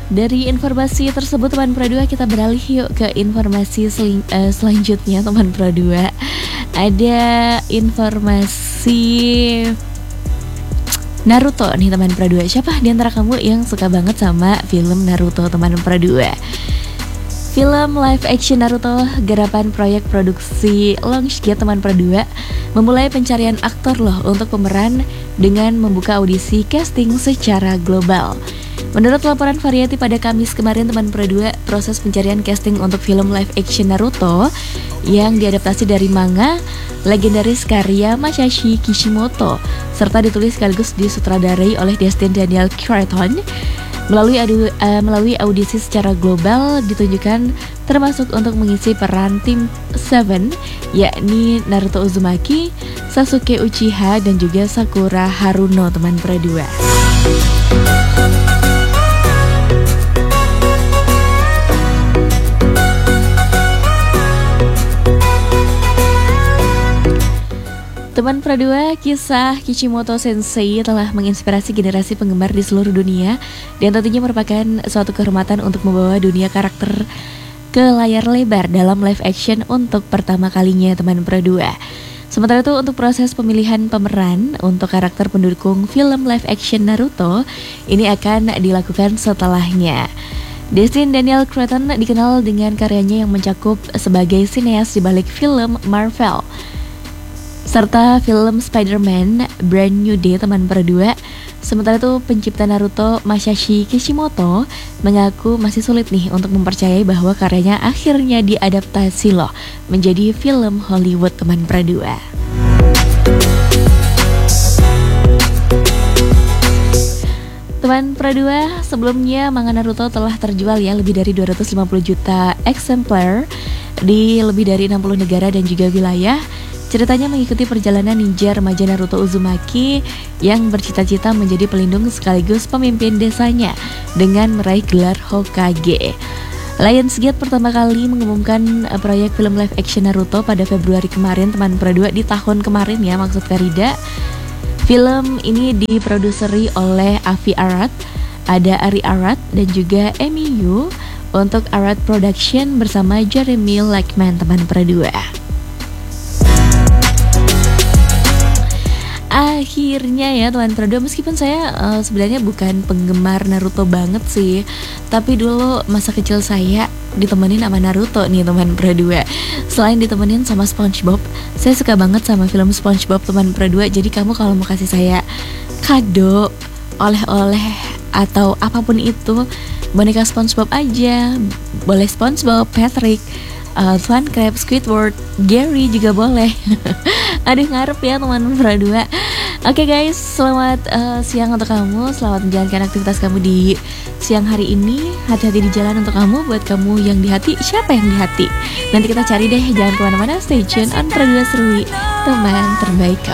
Dari informasi tersebut teman Pro 2, kita beralih yuk ke informasi selanjutnya teman Pro 2. Ada informasi Naruto nih teman Pro 2. Siapa di antara kamu yang suka banget sama film Naruto teman Pro 2? Film live action Naruto, garapan proyek produksi Lionsgate teman Pro 2, memulai pencarian aktor loh untuk pemeran dengan membuka audisi casting secara global. Menurut laporan Variety pada Kamis kemarin teman Pro 2, proses pencarian casting untuk film live action Naruto yang diadaptasi dari manga legendaris karya Masashi Kishimoto serta ditulis sekaligus disutradarai oleh Destin Daniel Cretton melalui audisi secara global ditunjukkan, termasuk untuk mengisi peran tim 7 yakni Naruto Uzumaki, Sasuke Uchiha dan juga Sakura Haruno teman Pro 2. Teman Pro 2, kisah Kishimoto Sensei telah menginspirasi generasi penggemar di seluruh dunia dan tentunya merupakan suatu kehormatan untuk membawa dunia karakter ke layar lebar dalam live action untuk pertama kalinya teman Pro 2. Sementara itu untuk proses pemilihan pemeran untuk karakter pendukung film live action Naruto ini akan dilakukan setelahnya. Destin Daniel Cretton dikenal dengan karyanya yang mencakup sebagai sineas di balik film Marvel serta film Spider-Man Brand New Day teman Pro 2. Sementara itu pencipta Naruto Masashi Kishimoto mengaku masih sulit nih untuk mempercayai bahwa karyanya akhirnya diadaptasi loh menjadi film Hollywood teman Pro 2. Teman Pro 2, sebelumnya manga Naruto telah terjual ya lebih dari 250 juta eksemplar di lebih dari 60 negara dan juga wilayah. Ceritanya mengikuti perjalanan ninja remaja Naruto Uzumaki yang bercita-cita menjadi pelindung sekaligus pemimpin desanya dengan meraih gelar Hokage. Lionsgate pertama kali mengumumkan proyek film live action Naruto pada Februari kemarin teman Pro 2, di tahun kemarin ya maksud Karida. Film ini diproduseri oleh Avi Arad, ada Ari Arad dan juga Emi Yu untuk Arad Production bersama Jeremy Lackman teman Pro 2. Akhirnya ya teman Pro 2, meskipun saya sebenarnya bukan penggemar Naruto banget sih, tapi dulu masa kecil saya ditemenin sama Naruto nih teman Pro 2. Selain ditemenin sama SpongeBob, saya suka banget sama film SpongeBob teman Pro 2. Jadi kamu kalau mau kasih saya kado, oleh-oleh atau apapun itu, boneka SpongeBob aja. Boleh SpongeBob, Patrick, Tuan Crab, Squidward, Gary juga boleh. Aduh ngarep ya teman Pro 2. Oke guys, selamat siang untuk kamu. Selamat menjalankan aktivitas kamu di siang hari ini. Hati-hati di jalan untuk kamu. Buat kamu yang di hati, siapa yang di hati? Nanti kita cari deh, jangan kemana-mana. Stay tune on Pro 2 Serui, teman terbaik kamu.